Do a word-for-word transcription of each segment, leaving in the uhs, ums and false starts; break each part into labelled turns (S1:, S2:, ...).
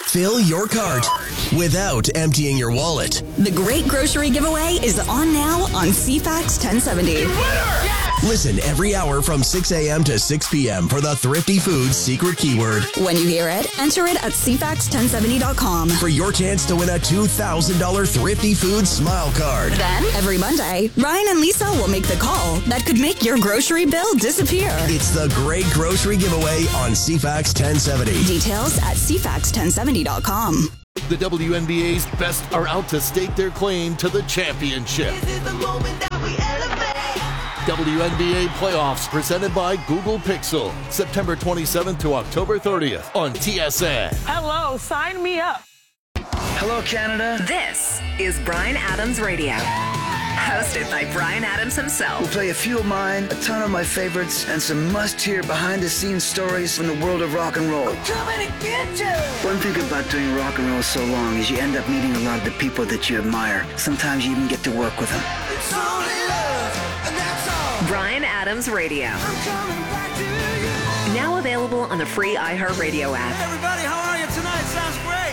S1: Fill your cart without emptying your wallet.
S2: The Great Grocery Giveaway is on now on C FAX ten seventy.
S1: Listen every hour from six a.m. to six p.m. for the Thrifty Foods secret keyword.
S2: When you hear it, enter it at C FAX ten seventy dot com
S1: for your chance to win a two thousand dollars Thrifty Foods Smile Card.
S2: Then, every Monday, Ryan and Lisa will make the call that could make your grocery bill disappear.
S1: It's the Great Grocery Giveaway on C FAX ten seventy.
S2: Details at C FAX ten seventy dot com.
S3: The W N B A's best are out to stake their claim to the championship.
S4: This is the moment that we elevate.
S3: W N B A Playoffs presented by Google Pixel. September twenty-seventh to October thirtieth on T S N.
S5: Hello, sign me up.
S6: Hello, Canada.
S7: This is Bryan Adams Radio. Hosted by Bryan Adams himself.
S6: We'll play a few of mine, a ton of my favorites, and some must-hear behind-the-scenes stories from the world of rock and roll.
S4: I'm coming to get you.
S6: One thing about doing rock and roll so long is you end up meeting a lot of the people that you admire. Sometimes you even get to work with them.
S4: It's only love, and that's all.
S7: Bryan Adams Radio.
S4: I'm coming back to you.
S7: Now available on the free iHeartRadio app.
S4: Hey everybody, how are you tonight? Sounds great.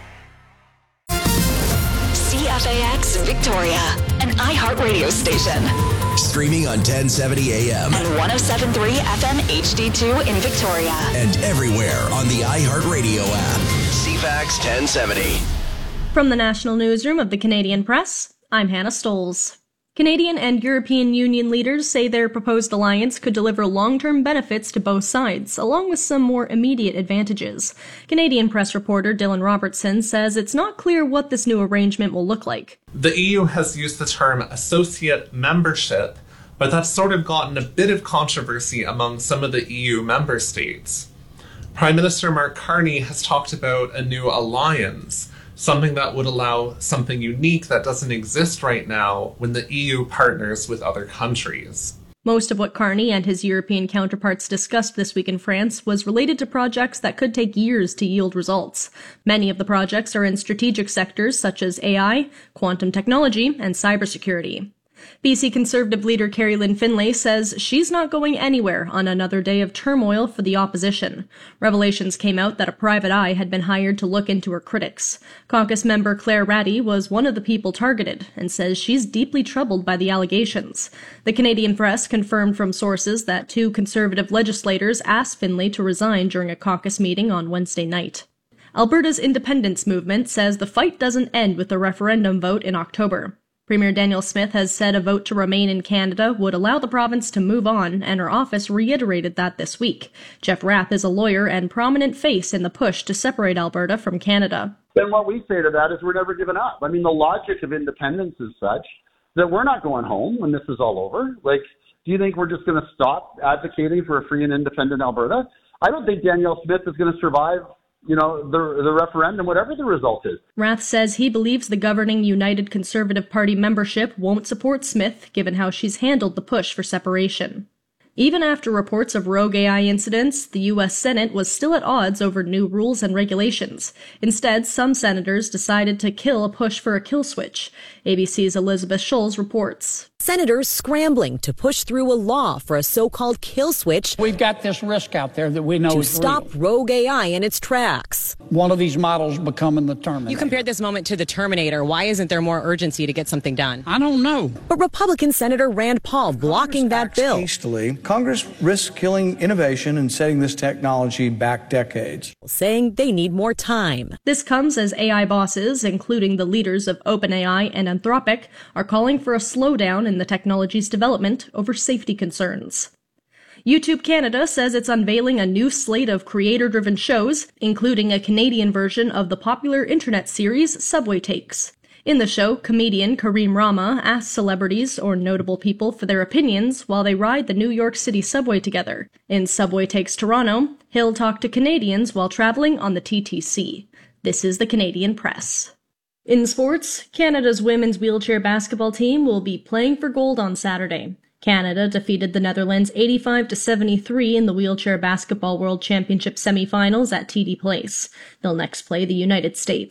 S2: C F A X Victoria, an iHeartRadio station.
S1: Streaming on ten seventy a.m.
S2: and one oh seven point three F M H D two in Victoria.
S1: And everywhere on the iHeartRadio app. C FAX ten seventy.
S8: From the National Newsroom of the Canadian Press, I'm Hannah Stoles. Canadian and European Union leaders say their proposed alliance could deliver long-term benefits to both sides, along with some more immediate advantages. Canadian press reporter Dylan Robertson says it's not clear what this new arrangement will look like.
S9: The E U has used the term associate membership, but that's sort of gotten a bit of controversy among some of the E U member states. Prime Minister Mark Carney has talked about a new alliance, something that would allow something unique that doesn't exist right now when the E U partners with other countries.
S8: Most of what Carney and his European counterparts discussed this week in France was related to projects that could take years to yield results. Many of the projects are in strategic sectors such as A I, quantum technology, and cybersecurity. B C Conservative leader Carrie Lynn Finlay says she's not going anywhere on another day of turmoil for the opposition. Revelations came out that a private eye had been hired to look into her critics. Caucus member Claire Ratty was one of the people targeted and says she's deeply troubled by the allegations. The Canadian Press confirmed from sources that two Conservative legislators asked Finlay to resign during a caucus meeting on Wednesday night. Alberta's independence movement says the fight doesn't end with the referendum vote in October. Premier Danielle Smith has said a vote to remain in Canada would allow the province to move on, and her office reiterated that this week. Jeff Rath is a lawyer and prominent face in the push to separate Alberta from Canada.
S10: Then what we say to that is we're never giving up. I mean, the logic of independence is such that we're not going home when this is all over. Like, do you think we're just going to stop advocating for a free and independent Alberta? I don't think Danielle Smith is going to survive, you know, the the referendum, whatever the result is.
S8: Rath says he believes the governing United Conservative Party membership won't support Smith, given how she's handled the push for separation. Even after reports of rogue A I incidents, the U S Senate was still at odds over new rules and regulations. Instead, some senators decided to kill a push for a kill switch. A B C's Elizabeth Scholes reports.
S11: Senators scrambling to push through a law for a so-called kill switch.
S12: We've got this risk out there that we know
S11: to
S12: is
S11: stop
S12: real.
S11: rogue A I in its tracks.
S12: One of these models becoming the Terminator.
S13: You compared this moment to the Terminator. Why isn't there more urgency to get something done?
S12: I don't know.
S11: But Republican Senator Rand Paul blocking that bill.
S14: Hastily, Congress risks killing innovation and setting this technology back decades.
S11: Saying they need more time.
S8: This comes as A I bosses, including the leaders of OpenAI and Anthropic, are calling for a slowdown in the technology's development over safety concerns. YouTube Canada says it's unveiling a new slate of creator-driven shows, including a Canadian version of the popular internet series Subway Takes. In the show, comedian Kareem Rama asks celebrities or notable people for their opinions while they ride the New York City subway together. In Subway Takes Toronto, he'll talk to Canadians while traveling on the T T C. This is the Canadian Press. In sports, Canada's women's wheelchair basketball team will be playing for gold on Saturday. Canada defeated the Netherlands eighty-five to seventy-three in the Wheelchair Basketball World Championship semifinals at T D Place. They'll next play the United States.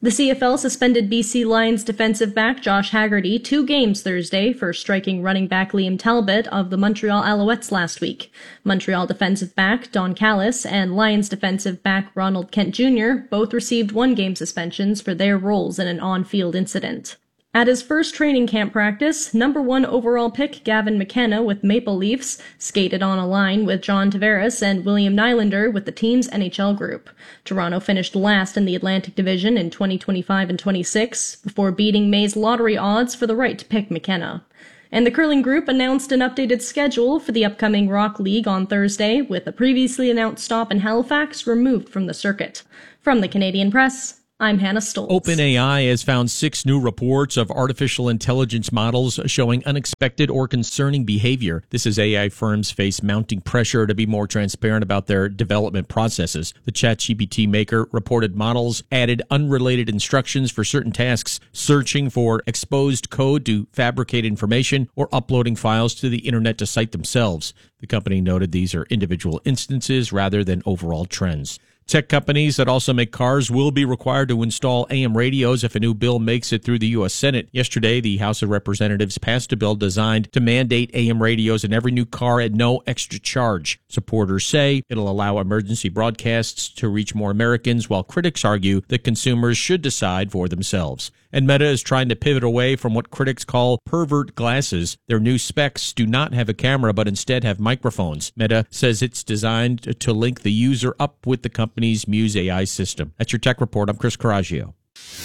S8: The C F L suspended B C Lions defensive back Josh Haggerty two games Thursday for striking running back Liam Talbot of the Montreal Alouettes last week. Montreal defensive back Don Callis and Lions defensive back Ronald Kent Junior both received one-game suspensions for their roles in an on-field incident. At his first training camp practice, number one overall pick Gavin McKenna with Maple Leafs skated on a line with John Tavares and William Nylander with the team's N H L group. Toronto finished last in the Atlantic Division in twenty twenty-five and twenty-six before beating May's lottery odds for the right to pick McKenna. And the curling group announced an updated schedule for the upcoming Rock League on Thursday, with a previously announced stop in Halifax removed from the circuit. From the Canadian Press, I'm Hannah Stoltz.
S15: OpenAI has found six new reports of artificial intelligence models showing unexpected or concerning behavior. This as A I firms face mounting pressure to be more transparent about their development processes. The ChatGPT maker reported models added unrelated instructions for certain tasks, searching for exposed code to fabricate information or uploading files to the internet to cite themselves. The company noted these are individual instances rather than overall trends. Tech companies that also make cars will be required to install A M radios if a new bill makes it through the U S Senate. Yesterday, the House of Representatives passed a bill designed to mandate A M radios in every new car at no extra charge. Supporters say it'll allow emergency broadcasts to reach more Americans, while critics argue that consumers should decide for themselves. And Meta is trying to pivot away from what critics call pervert glasses. Their new specs do not have a camera, but instead have microphones. Meta says it's designed to link the user up with the company's Muse A I system. That's your Tech Report. I'm Chris Coraggio.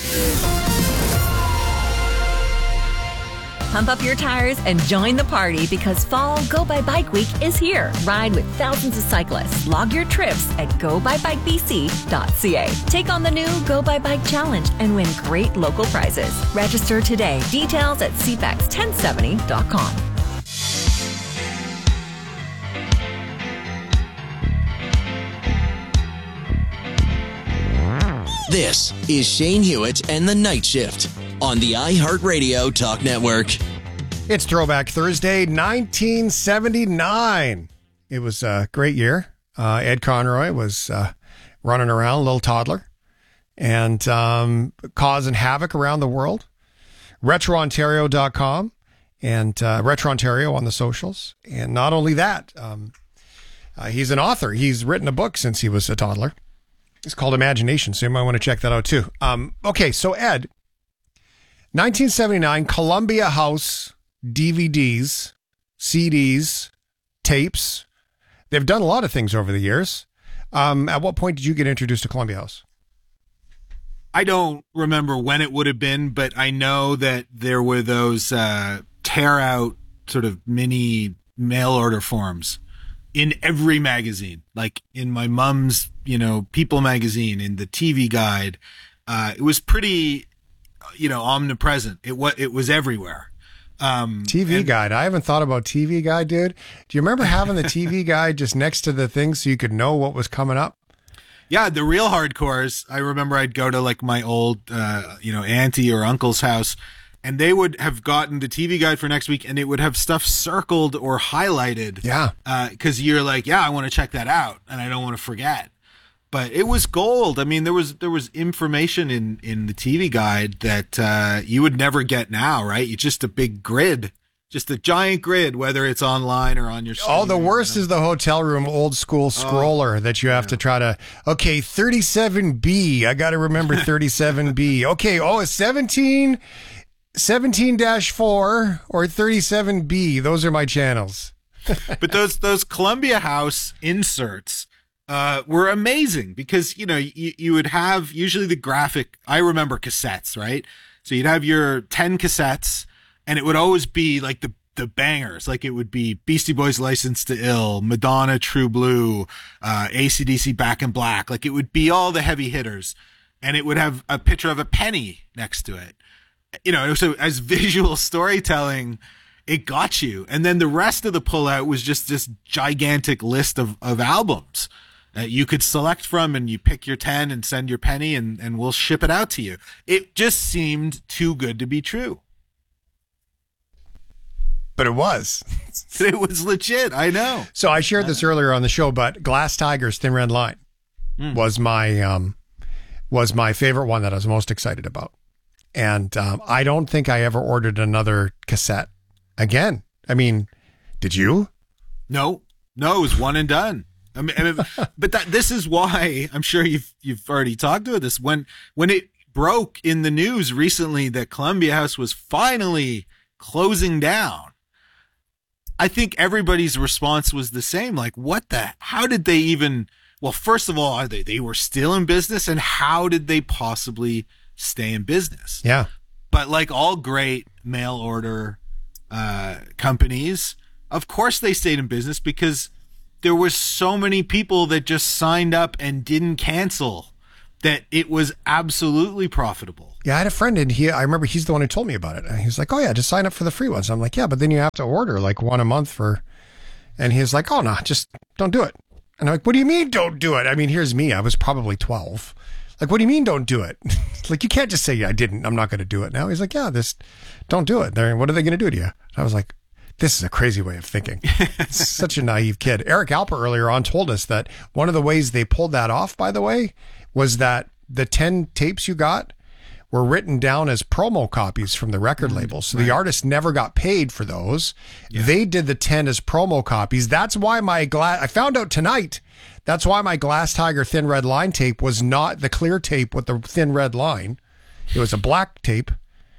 S7: Pump up your tires and join the party because Fall Go By Bike Week is here. Ride with thousands of cyclists. Log your trips at go by bike b c dot c a. Take on the new Go By Bike Challenge and win great local prizes. Register today. Details at c pax ten seventy dot com.
S1: This is Shane Hewitt and the Night Shift on the iHeartRadio Talk Network.
S16: It's Throwback Thursday, nineteen seventy-nine. It was a great year. Uh, Ed Conroy was uh, running around, a little toddler, and um, causing havoc around the world. retro ontario dot com and uh, Retro Ontario on the socials. And not only that, um, uh, he's an author. He's written a book since he was a toddler. It's called Imagination, so you might want to check that out too. Um, okay, so Ed, nineteen seventy-nine, Columbia House D V Ds, C Ds, tapes. They've done a lot of things over the years. Um, at what point did you get introduced to Columbia House?
S17: I don't remember when it would have been, but I know that there were those uh, tear-out sort of mini mail order forms in every magazine, like in my mom's, you know, People magazine, in the T V Guide. Uh, it was pretty, you know, omnipresent. It was, it was everywhere. Um,
S16: T V
S17: and-
S16: Guide. I haven't thought about T V Guide, dude. Do you remember having the T V Guide just next to the thing so you could know what was coming up?
S17: Yeah, the real hardcores. I remember I'd go to like my old, uh, you know, auntie or uncle's house, and they would have gotten the T V Guide for next week, and it would have stuff circled or highlighted.
S16: Yeah.
S17: Because uh, you're like, yeah, I want to check that out, and I don't want to forget. But it was gold. I mean, there was there was information in, in the T V Guide that uh, you would never get now, right? It's just a big grid, just a giant grid, whether it's online or on your screen.
S16: Oh, the worst is the hotel room old school scroller oh, that you have yeah. to try to, okay, thirty-seven B. I got to remember thirty-seven B. Okay, oh, it's seventeen... seventeen dash four or thirty-seven B. Those are my channels.
S17: But those those Columbia House inserts uh, were amazing because, you know, you, you would have usually the graphic. I remember cassettes, right? So you'd have your ten cassettes, and it would always be like the the bangers. Like it would be Beastie Boys' License to Ill, Madonna, True Blue, uh, A C D C, Back in Black. Like it would be all the heavy hitters, and it would have a picture of a penny next to it. You know, so as visual storytelling, it got you. And then the rest of the pullout was just this gigantic list of, of albums that you could select from, and you pick your ten and send your penny, and, and we'll ship it out to you. It just seemed too good to be true.
S16: But it was.
S17: It was legit. I know.
S16: So I shared this earlier on the show, but Glass Tiger's Thin Red Line mm. was my... um was my favorite one that I was most excited about. And um, I don't think I ever ordered another cassette again. I mean, did you?
S17: No, no, it was one and done. I mean, I mean but that this is why I'm sure you've you've already talked about this. When when it broke in the news recently that Columbia House was finally closing down, I think everybody's response was the same. Like, what the? How did they even? Well, first of all, are they they were still in business, and how did they possibly stay in business?
S16: Yeah.
S17: But like all great mail order uh, companies, of course they stayed in business because there were so many people that just signed up and didn't cancel that it was absolutely profitable.
S16: Yeah, I had a friend and he, I remember he's the one who told me about it. And he was like, oh yeah, just sign up for the free ones. I'm like, yeah, but then you have to order like one a month for, and he was like, oh no, just don't do it. And I'm like, what do you mean don't do it? I mean, here's me. I was probably twelve. Like, what do you mean don't do it? Like, you can't just say, yeah, I didn't. I'm not going to do it now. He's like, yeah, this, don't do it. They're, what are they going to do to you? And I was like, this is a crazy way of thinking. Such a naive kid. Eric Alper earlier on told us that one of the ways they pulled that off, by the way, was that the ten tapes you got were written down as promo copies from the record label. So right. the artist never got paid for those. Yeah. They did the ten as promo copies. That's why my glass, I found out tonight, that's why my Glass Tiger Thin Red Line tape was not the clear tape with the thin red line. It was a black tape,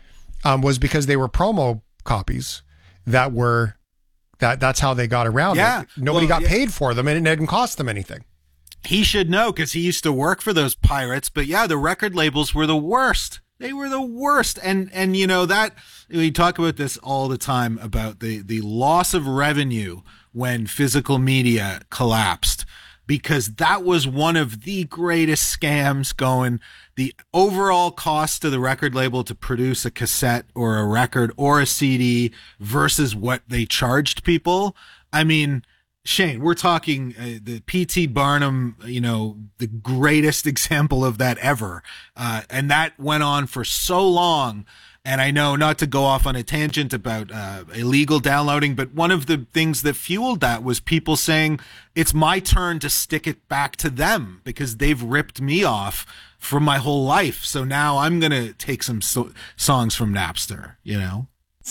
S16: um, was because they were promo copies that were, that that's how they got around
S17: yeah.
S16: it. Nobody
S17: well,
S16: got
S17: yeah.
S16: paid for them and it didn't cost them anything.
S17: He should know because he used to work for those pirates. But yeah, the record labels were the worst. They were the worst. And, and you know, that we talk about this all the time about the, the loss of revenue when physical media collapsed, because that was one of the greatest scams going. The overall cost to the record label to produce a cassette or a record or a C D versus what they charged people. I mean, Shane, we're talking uh, the P T Barnum, you know, the greatest example of that ever. Uh, and that went on for so long. And I know, not to go off on a tangent about uh, illegal downloading, but one of the things that fueled that was people saying, it's my turn to stick it back to them because they've ripped me off for my whole life. So now I'm going to take some so- songs from Napster, you know?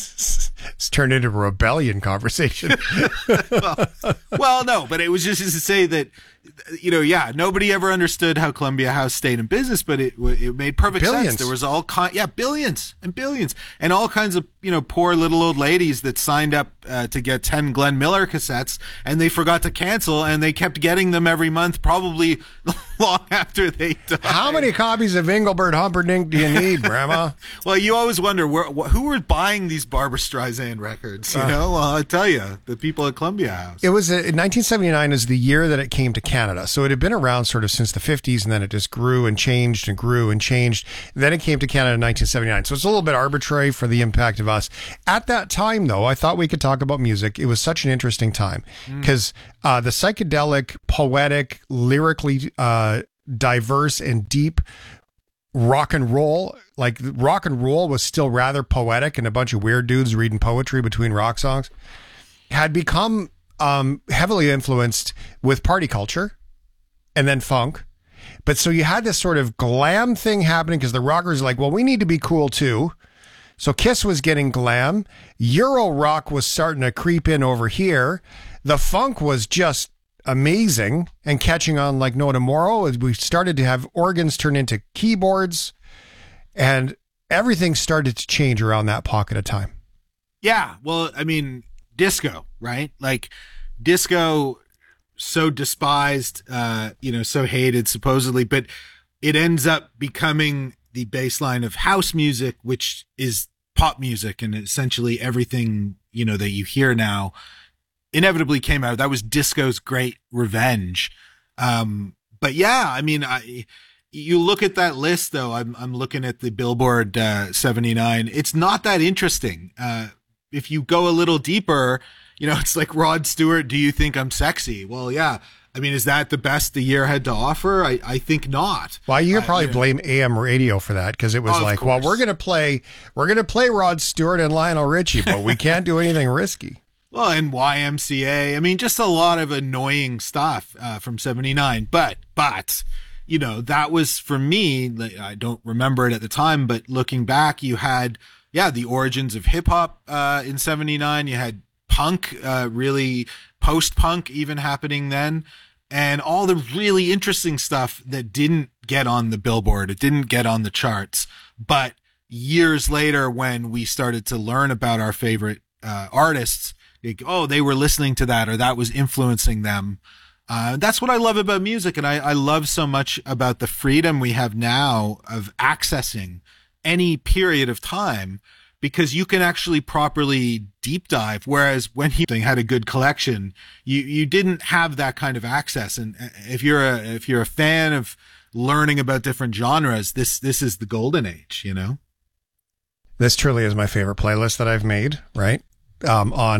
S16: It's turned into a rebellion conversation.
S17: well, well, no, but it was just to say that, you know, yeah, nobody ever understood how Columbia House stayed in business, but it it made perfect
S16: billions.
S17: sense. There was all kind, yeah, billions and billions, and all kinds of, you know, poor little old ladies that signed up uh, to get ten Glenn Miller cassettes, and they forgot to cancel, and they kept getting them every month, probably long after they died.
S16: How many copies of Engelbert Humperdinck do you need, Grandma?
S17: Well, you always wonder where, who were buying these Barbra Streisand records. You uh, know, well, I tell you, the people at Columbia House.
S16: It was uh, in nineteen seventy-nine is the year that it came to Canada. So it had been around sort of since the fifties, and then it just grew and changed and grew and changed. Then it came to Canada in nineteen seventy-nine. So it's a little bit arbitrary for the impact of us. At that time, though, I thought we could talk about music. It was such an interesting time because mm. uh, the psychedelic, poetic, lyrically uh, diverse and deep rock and roll, like rock and roll was still rather poetic and a bunch of weird dudes reading poetry between rock songs, had become um, heavily influenced with party culture and then funk. But so you had this sort of glam thing happening because the rockers are like, well, we need to be cool too. So Kiss was getting glam. Euro rock was starting to creep in over here. The funk was just amazing and catching on like no tomorrow. We started to have organs turn into keyboards, and everything started to change around that pocket of time.
S17: Yeah, well, I mean, disco, right? Like disco, so despised, uh, you know, so hated supposedly, but it ends up becoming the baseline of house music, which is pop music, and essentially everything, you know, that you hear now inevitably came out. That was disco's great revenge. Um, but yeah, I mean, I, you look at that list though, I'm, I'm looking at the Billboard, uh, seventy-nine. It's not that interesting. Uh, if you go a little deeper, you know, it's like Rod Stewart, Do You Think I'm Sexy? Well, yeah. I mean, is that the best the year had to offer? I, I think not.
S16: Well, you could probably uh, you know, blame A M radio for that because it was like, well, we're going to play, we're going to play Rod Stewart and Lionel Richie, but we can't do anything risky.
S17: Well, and Y M C A. I mean, just a lot of annoying stuff uh, from seventy-nine. But, but, you know, that was for me, like, I don't remember it at the time, but looking back, you had, yeah, the origins of hip hop, uh, in seventy-nine. You had punk, uh, really post punk even happening then. And all the really interesting stuff that didn't get on the Billboard, it didn't get on the charts. But years later, when we started to learn about our favorite uh, artists, like, oh, they were listening to that, or that was influencing them. Uh, that's what I love about music. And I, I love so much about the freedom we have now of accessing any period of time, because you can actually properly deep dive. Whereas when you had a good collection, you, you didn't have that kind of access. And if you're a, if you're a fan of learning about different genres, this, this is the golden age, you know?
S16: This truly is my favorite playlist that I've made, right? Um, on